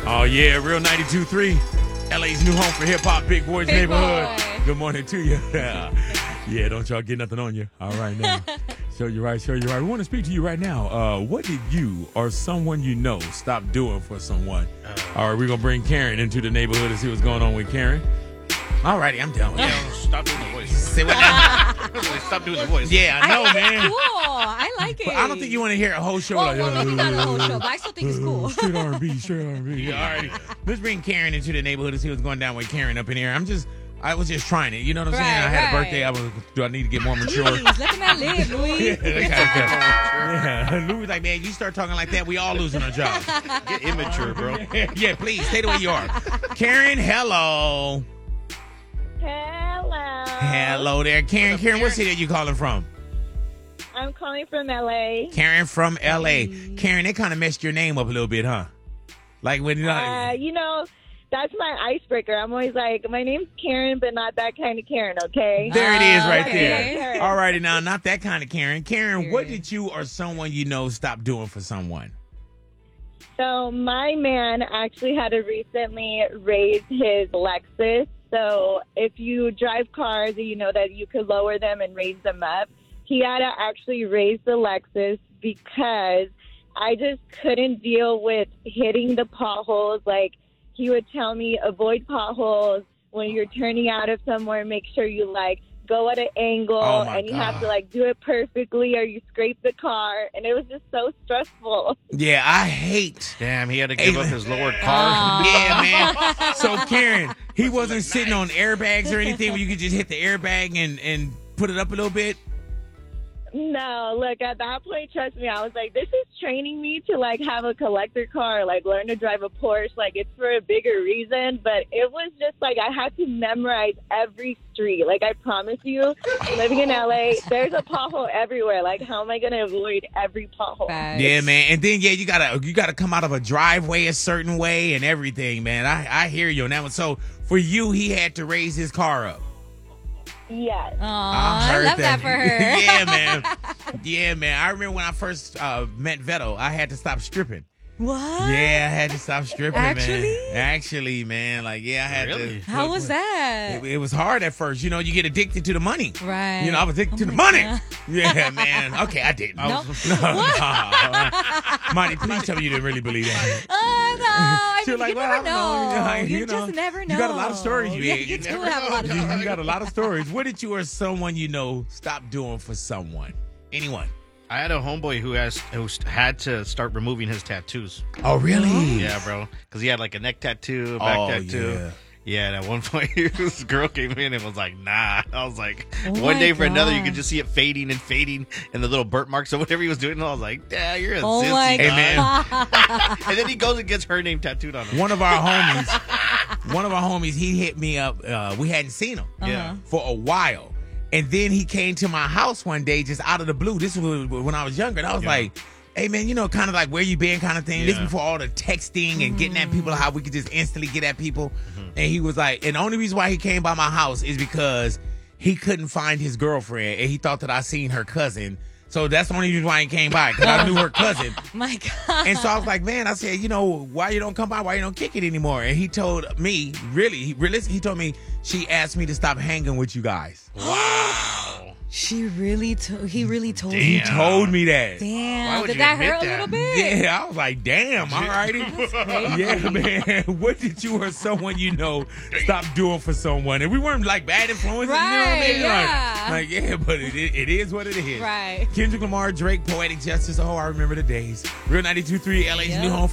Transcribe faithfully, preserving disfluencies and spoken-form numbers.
Oh, yeah, Real ninety-two point three, L A's new home for hip-hop, Big Boys Big Neighborhood. boy. Good morning to you. Yeah, don't y'all get nothing on you. All right, now. Show you right, show you right. We want to speak to you right now. Uh, what did you or someone you know stop doing for someone? Uh, All right, we're going to bring Karen into the neighborhood and see what's going on with Karen. All righty, I'm done with Yeah, that. stop doing the voice. Say what now? Stop doing the voice. Yeah, I know, I think man. it's cool. I like it. But I don't think you want to hear a whole show Well, like well, maybe not a whole show, but I still think it's cool. Straight R and B, straight R and B. Yeah, all right. Let's bring Karen into the neighborhood and see what's going down with Karen up in here. I'm just, I was just trying it. You know what I'm saying? Right, I had right. a birthday. I was, do I need to get more mature? Jeez, let the man live, Louis. Yeah, yeah. Louis was like, man, you start talking like that, we all losing our jobs. Get immature, bro. Yeah, please, stay the way you are. Karen, hello. Hello. Hello there. Karen, Karen, what city are you calling from? I'm calling from L A. Karen from L A. Karen, they kind of messed your name up a little bit, huh? Like when you Uh, you know, that's my icebreaker. I'm always like, my name's Karen, but not that kind of Karen, okay? There it is right Okay. there. All righty now, not that kind of Karen. Karen, what Period. did you or someone you know stop doing for someone? So my man actually had to recently raise his Lexus. So if you drive cars and you know that you could lower them and raise them up, he had to actually raise the Lexus because I just couldn't deal with hitting the potholes. Like, he would tell me, avoid potholes. When you're turning out of somewhere, make sure you, like, go at an angle. Oh, my and you have God. to, like, do it perfectly or you scrape the car. And it was just so stressful. Yeah, I hate. Damn, he had to give Hey, up his lowered car. Yeah, man. So, Karen, he wasn't sitting on airbags or anything where you could just hit the airbag and, and put it up a little bit? No, look, at that point, trust me, I was like, this is training me to, like, have a collector car, like, learn to drive a Porsche. Like, it's for a bigger reason. But it was just, like, I had to memorize every street. Like, I promise you, living in L A, there's a pothole everywhere. Like, how am I going to avoid every pothole? Facts. Yeah, man. And then, yeah, you gotta you gotta come out of a driveway a certain way and everything, man. I, I hear you on that one. So, for you, he had to raise his car up. Yes. Aw, I, heard love that, for her. Yeah, man. Yeah, man. I remember when I first uh, met Veto, I had to stop stripping. What? Yeah, I had to stop stripping, Actually? man. Actually, man. Like, yeah, I had Really? to. How was that? It, it was hard at first. You know, you get addicted to the money. Right. You know, I was addicted Oh to the my money. God. Yeah, man. Okay, I didn't. I No. was- no, no. Monty, please tell me you didn't really believe that. Oh, no. I She mean, was you well, never I know. don't know. You, You know, just never know. You got a lot of stories. You, Yeah, you you do never have a lot of know. stories. You got a lot of stories. What did you or someone you know stop doing for someone? Anyone? I had a homeboy who has who had to start removing his tattoos. Oh, really? Yeah, bro, because he had like a neck tattoo, a back Oh, tattoo. yeah. Yeah, and at one point, this girl came in and was like, nah. I was like, Oh one my day for another, you God. could just see it fading and fading and the little burnt marks of whatever he was doing. And I was like, yeah, you're a Oh sissy, my Hey, dog." man. And then he goes and gets her name tattooed on him. One of our homies, one of our homies, he hit me up. Uh, we hadn't seen him Yeah. for a while. And then he came to my house one day just out of the blue. This was when I was younger. And I was Yeah. like, hey, man, you know, kind of like where you been kind of thing. This Yeah. before all the texting and getting at people, how we could just instantly get at people. Mm-hmm. And he was like, and the only reason why he came by my house is because he couldn't find his girlfriend. And he thought that I seen her cousin. So that's the only reason why he came by, because I knew her cousin. My God. And so I was like, man, I said, you know, why you don't come by? Why you don't kick it anymore? And he told me, really, he, really, he told me she asked me to stop hanging with you guys. Wow. She really told, he really told Damn. He you. told me that. Damn. Why would Did you that admit hurt a that? little bit? Yeah, I was like, damn, all righty. Yeah, man. What did you or someone you know stop doing for someone? And we weren't like bad influences, you know what I Right, mean? yeah. Like, like, yeah, but it, it is what it is. Right. Kendrick Lamar, Drake, Poetic Justice. Oh, I remember the days. Real ninety-two point three, L A's Yep. new home for